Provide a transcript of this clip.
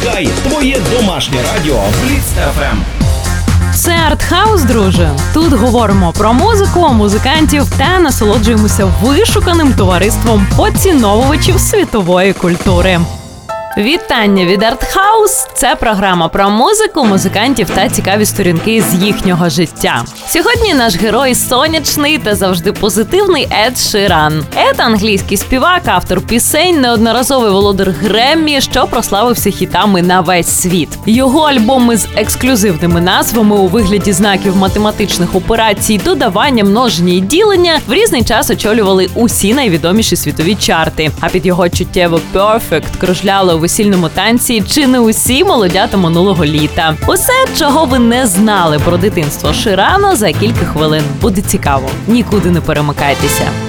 Вмикай твоє домашнє радіо Бліц FM. Це Артхаус, друже. Тут говоримо про музику, музикантів та насолоджуємося вишуканим товариством поціновувачів світової культури. Вітання від Артхаус! Це програма про музику, музикантів та цікаві сторінки з їхнього життя. Сьогодні наш герой сонячний та завжди позитивний Ед Ширан. Ед – англійський співак, автор пісень, неодноразовий володар Греммі, що прославився хітами на весь світ. Його альбоми з ексклюзивними назвами у вигляді знаків математичних операцій, додавання, множення і ділення в різний час очолювали усі найвідоміші світові чарти. А під його чуттєво «Perfect» кружляли у весільному танці чи не усі молодята минулого літа. Усе, чого ви не знали про дитинство Ширана, за кілька хвилин. Буде цікаво. Нікуди не перемикайтеся.